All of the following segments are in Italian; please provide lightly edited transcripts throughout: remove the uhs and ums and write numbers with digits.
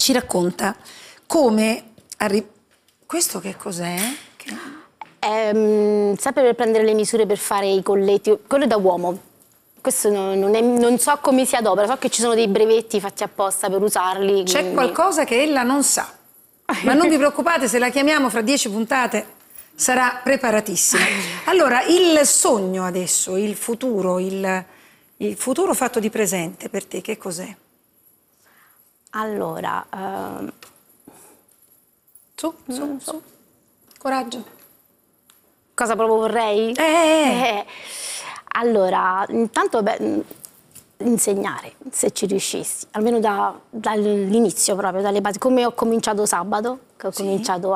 ci racconta come questo che cos'è? Sempre per prendere le misure per fare i colletti, quello è da uomo. Questo non so come si adopera, so che ci sono dei brevetti fatti apposta per usarli. C'è qualcosa che ella non sa, ma non vi preoccupate, se la chiamiamo fra 10 puntate sarà preparatissima. Allora, il sogno adesso, il futuro fatto di presente per te, che cos'è? Allora, Su, coraggio. cosa proprio vorrei? Allora, intanto insegnare, se ci riuscissi, almeno dall'inizio proprio, dalle basi, come ho cominciato sabato, che ho cominciato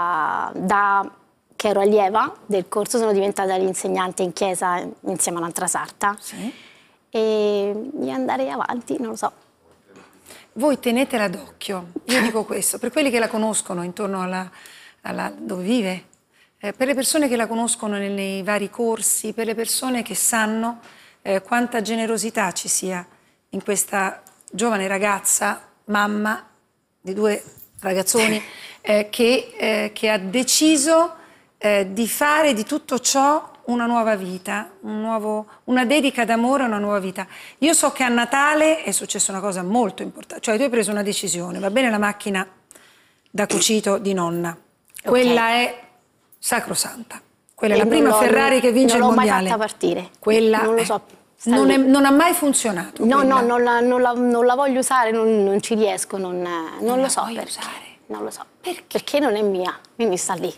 che ero allieva del corso, sono diventata l'insegnante in chiesa insieme a un'altra sarta e andare avanti, non lo so. Voi tenetela d'occhio, io dico questo, per quelli che la conoscono intorno dove vive, per le persone che la conoscono nei vari corsi, per le persone che sanno quanta generosità ci sia in questa giovane ragazza, mamma di 2 ragazzoni, che ha deciso di fare di tutto ciò una nuova vita, una dedica d'amore a una nuova vita. Io so che a Natale è successa una cosa molto importante, cioè tu hai preso una decisione, va bene la macchina da cucito di nonna, quella è sacrosanta, quella è la prima Ferrari che vince il mondiale. Non l'ho mai fatta partire, quella non lo so. Non ha mai funzionato. No, non la voglio usare, non ci riesco, non lo so perché. Non lo so, perché non è mia, quindi sta lì.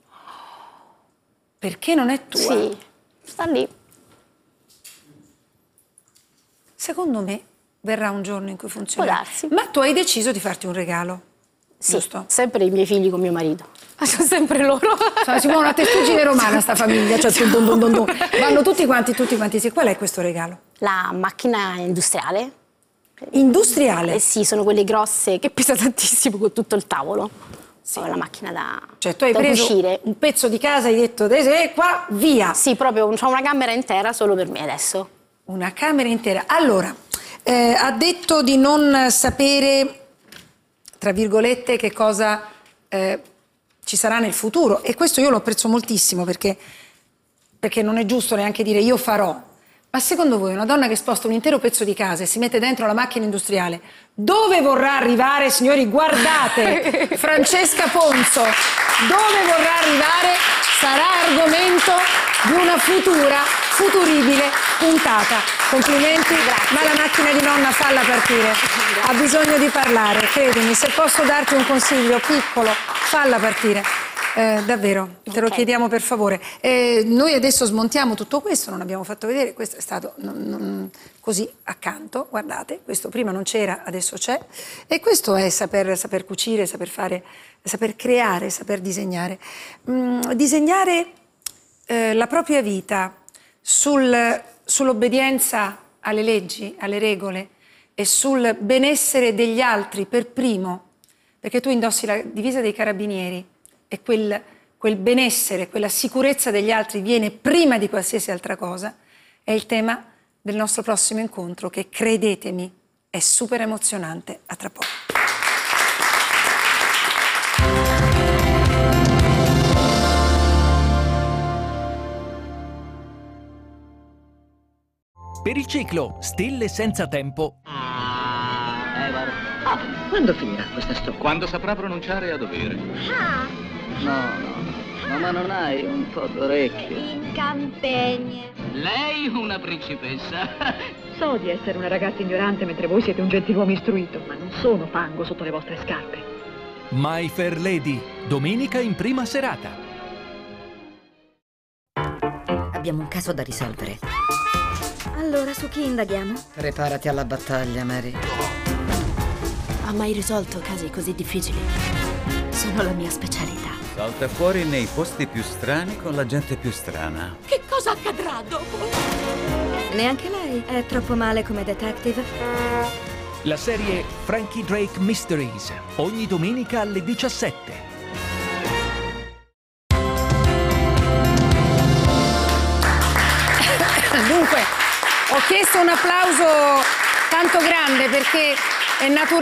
Perché non è tua? Sì, sta lì. Secondo me verrà un giorno in cui funzionerà. Può darsi. Ma tu hai deciso di farti un regalo, sì, giusto? Sempre i miei figli con mio marito. Sono sempre loro. Si muove una testuggine romana sta famiglia, cioè vanno tutti quanti. Sì. Qual è questo regalo? La macchina industriale. Industriale? Sì, sono quelle grosse che pesa tantissimo con tutto il tavolo. Sì. La macchina da Cioè tu hai preso cucire. Un pezzo di casa e hai detto qua, via. Sì, proprio, c'ho una camera intera solo per me adesso. Una camera intera. Allora, ha detto di non sapere, tra virgolette, che cosa ci sarà nel futuro. E questo io lo apprezzo moltissimo perché non è giusto neanche dire io farò. Ma secondo voi una donna che sposta un intero pezzo di casa e si mette dentro la macchina industriale, dove vorrà arrivare, signori? Guardate, Francesca Ponzo, dove vorrà arrivare sarà argomento di una futuribile puntata. Complimenti, grazie. Ma la macchina di nonna falla partire, ha bisogno di parlare, credimi, se posso darti un consiglio piccolo, falla partire. Davvero, te lo chiediamo per favore. Noi adesso smontiamo tutto questo, non abbiamo fatto vedere, questo è stato così accanto, guardate, questo prima non c'era, adesso c'è. E questo è saper cucire, saper fare, saper creare, saper disegnare. Disegnare la propria vita sull'obbedienza alle leggi, alle regole e sul benessere degli altri per primo, perché tu indossi la divisa dei carabinieri, e quel benessere, quella sicurezza degli altri viene prima di qualsiasi altra cosa, è il tema del nostro prossimo incontro che, credetemi, è super emozionante. A tra poco. Per il ciclo Stille senza tempo. Quando finirà questa storia? Quando saprà pronunciare a dovere. No, ma non hai un po' d'orecchie? In campagna. Lei una principessa. So di essere una ragazza ignorante mentre voi siete un gentiluomo istruito, ma non sono fango sotto le vostre scarpe. My Fair Lady, domenica in prima serata. Abbiamo un caso da risolvere. Allora, su chi indaghiamo? Preparati alla battaglia, Mary. Ha mai risolto casi così difficili? Sono la mia specialità. Salta fuori nei posti più strani con la gente più strana. Che cosa accadrà dopo? Neanche lei è troppo male come detective. La serie Frankie Drake Mysteries, ogni domenica alle 17. Dunque, ho chiesto un applauso tanto grande perché è naturale.